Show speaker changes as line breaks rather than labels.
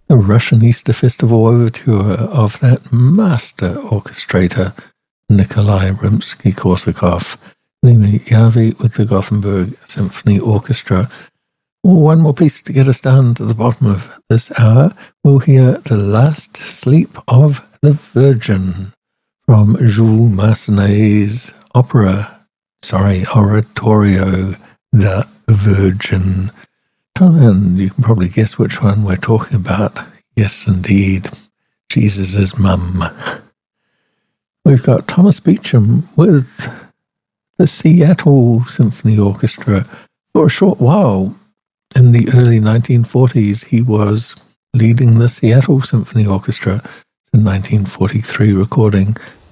the Russian Easter Festival overture of that master orchestrator, Nikolai Rimsky-Korsakov, namely Yavi with the Gothenburg Symphony Orchestra. One more piece to get us down to the bottom of this hour. We'll hear The Last Sleep of the Virgin from Jules Massenet's oratorio, The Virgin. And you can probably guess which one we're talking about. Yes, indeed. Jesus' mum. We've got Thomas Beecham with the Seattle Symphony Orchestra. For a short while, in the early 1940s, he was leading the Seattle Symphony Orchestra. The 1943 recording